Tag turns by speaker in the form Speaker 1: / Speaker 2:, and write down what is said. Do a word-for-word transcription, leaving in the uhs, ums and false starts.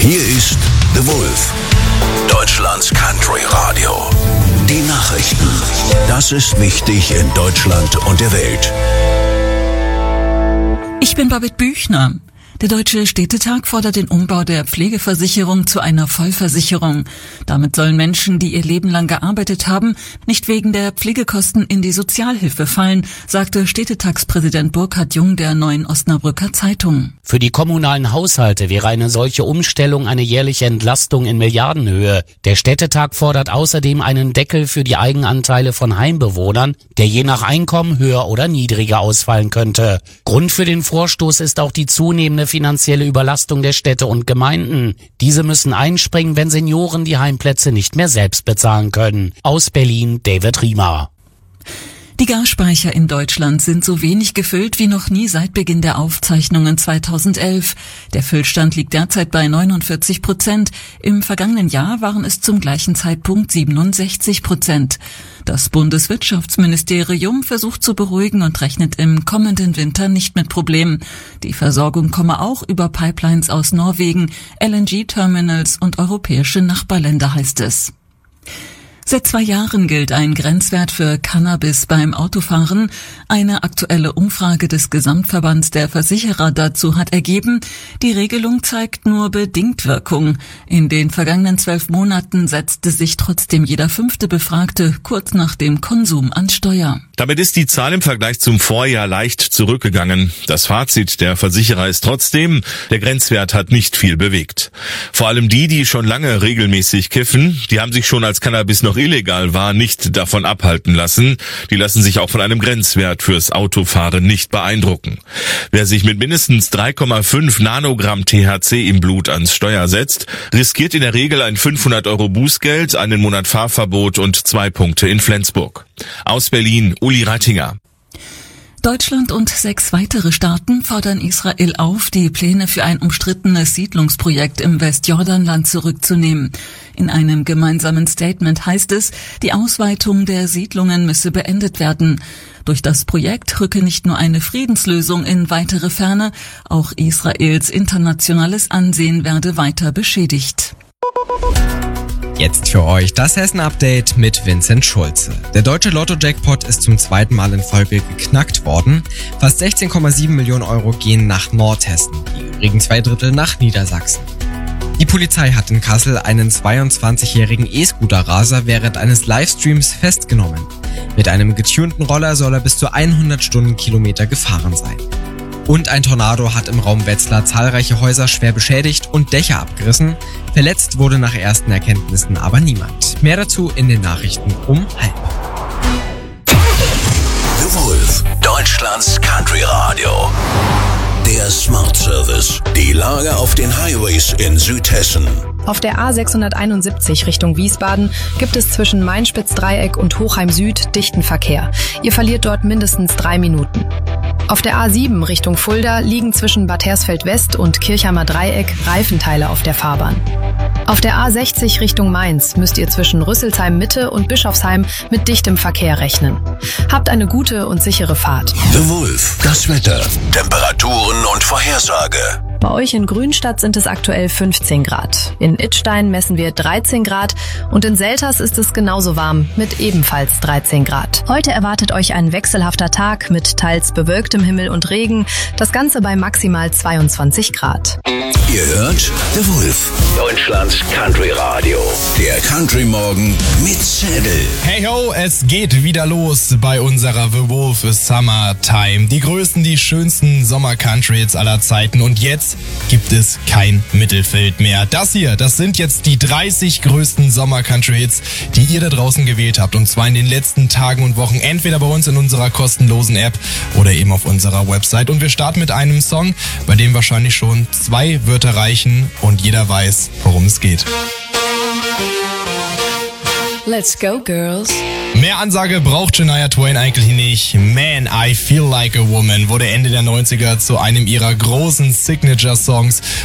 Speaker 1: Hier ist The Wolf, Deutschlands Country Radio. Die Nachrichten. Das ist wichtig in Deutschland und der Welt.
Speaker 2: Ich bin Babette Büchner. Der Deutsche Städtetag fordert den Umbau der Pflegeversicherung zu einer Vollversicherung. Damit sollen Menschen, die ihr Leben lang gearbeitet haben, nicht wegen der Pflegekosten in die Sozialhilfe fallen, sagte Städtetagspräsident Burkhard Jung der Neuen Osnabrücker Zeitung.
Speaker 3: Für die kommunalen Haushalte wäre eine solche Umstellung eine jährliche Entlastung in Milliardenhöhe. Der Städtetag fordert außerdem einen Deckel für die Eigenanteile von Heimbewohnern, der je nach Einkommen höher oder niedriger ausfallen könnte. Grund für den Vorstoß ist auch die zunehmende finanzielle Überlastung der Städte und Gemeinden. Diese müssen einspringen, wenn Senioren die Heimplätze nicht mehr selbst bezahlen können. Aus Berlin, David Riemer.
Speaker 2: Die Gasspeicher in Deutschland sind so wenig gefüllt wie noch nie seit Beginn der Aufzeichnungen zweitausendelf. Der Füllstand liegt derzeit bei neunundvierzig Prozent. Im vergangenen Jahr waren es zum gleichen Zeitpunkt siebenundsechzig Prozent. Das Bundeswirtschaftsministerium versucht zu beruhigen und rechnet im kommenden Winter nicht mit Problemen. Die Versorgung komme auch über Pipelines aus Norwegen, L N G-Terminals und europäische Nachbarländer, heißt es. Seit zwei Jahren gilt ein Grenzwert für Cannabis beim Autofahren. Eine aktuelle Umfrage des Gesamtverbands der Versicherer dazu hat ergeben, die Regelung zeigt nur bedingt Wirkung. In den vergangenen zwölf Monaten setzte sich trotzdem jeder fünfte Befragte kurz nach dem Konsum an Steuer.
Speaker 4: Damit ist die Zahl im Vergleich zum Vorjahr leicht zurückgegangen. Das Fazit der Versicherer ist trotzdem, der Grenzwert hat nicht viel bewegt. Vor allem die, die schon lange regelmäßig kiffen, die haben sich schon als Cannabis noch illegal war, nicht davon abhalten lassen. Die lassen sich auch von einem Grenzwert fürs Autofahren nicht beeindrucken. Wer sich mit mindestens drei Komma fünf Nanogramm T H C im Blut ans Steuer setzt, riskiert in der Regel ein fünfhundert Euro Bußgeld, einen Monat Fahrverbot und zwei Punkte in Flensburg. Aus Berlin, Uli Reitinger.
Speaker 2: Deutschland und sechs weitere Staaten fordern Israel auf, die Pläne für ein umstrittenes Siedlungsprojekt im Westjordanland zurückzunehmen. In einem gemeinsamen Statement heißt es, die Ausweitung der Siedlungen müsse beendet werden. Durch das Projekt rücke nicht nur eine Friedenslösung in weitere Ferne, auch Israels internationales Ansehen werde weiter beschädigt.
Speaker 5: Jetzt für euch das Hessen-Update mit Vincent Schulze. Der deutsche Lotto-Jackpot ist zum zweiten Mal in Folge geknackt worden. Fast sechzehn Komma sieben Millionen Euro gehen nach Nordhessen, die übrigen zwei Drittel nach Niedersachsen. Die Polizei hat in Kassel einen zweiundzwanzigjährigen E-Scooter-Raser während eines Livestreams festgenommen. Mit einem getunten Roller soll er bis zu hundert Stundenkilometer gefahren sein. Und ein Tornado hat im Raum Wetzlar zahlreiche Häuser schwer beschädigt und Dächer abgerissen. Verletzt wurde nach ersten Erkenntnissen aber niemand. Mehr dazu in den Nachrichten um halb.
Speaker 1: The Wolf, Deutschlands Country Radio. Der Smart Service. Die Lage auf den Highways in Südhessen.
Speaker 6: Auf der A sechshunderteinundsiebzig Richtung Wiesbaden gibt es zwischen Main-Spitz-Dreieck und Hochheim Süd dichten Verkehr. Ihr verliert dort mindestens drei Minuten. Auf der A sieben Richtung Fulda liegen zwischen Bad Hersfeld West und Kirchheimer Dreieck Reifenteile auf der Fahrbahn. Auf der A sechzig Richtung Mainz müsst ihr zwischen Rüsselsheim Mitte und Bischofsheim mit dichtem Verkehr rechnen. Habt eine gute und sichere Fahrt.
Speaker 1: The Wolf, das Wetter, Temperaturen und Vorhersage.
Speaker 6: Bei euch in Grünstadt sind es aktuell fünfzehn Grad. In Idstein messen wir dreizehn Grad und in Selters ist es genauso warm mit ebenfalls dreizehn Grad. Heute erwartet euch ein wechselhafter Tag mit teils bewölktem Himmel und Regen. Das Ganze bei maximal zweiundzwanzig Grad.
Speaker 1: Ihr hört The Wolf, Deutschlands Country Radio. Der Country Morgen mit Zettel.
Speaker 7: Hey ho, es geht wieder los bei unserer The Wolf Summertime. Die größten, die schönsten Sommer-Country-Hits aller Zeiten und jetzt gibt es kein Mittelfeld mehr. Das hier, das sind jetzt die dreißig größten Sommer-Country-Hits, die ihr da draußen gewählt habt. Und zwar in den letzten Tagen und Wochen, entweder bei uns in unserer kostenlosen App oder eben auf unserer Website. Und wir starten mit einem Song, bei dem wahrscheinlich schon zwei Wörter reichen und jeder weiß, worum es geht.
Speaker 8: Let's go, girls.
Speaker 7: Mehr Ansage braucht Shania Twain eigentlich nicht. Man, I Feel Like a Woman wurde Ende der neunziger zu einem ihrer großen Signature-Songs